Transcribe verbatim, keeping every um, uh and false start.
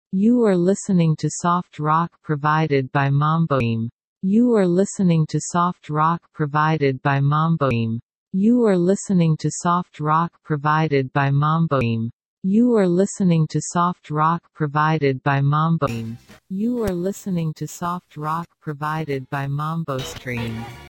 You are listening to soft rock provided by Mamboim. You are listening to soft rock provided by Mamboim. You are listening to soft rock provided by Mamboim. You are listening to soft rock provided by Mamboim. You are listening to soft rock provided by MamboStream.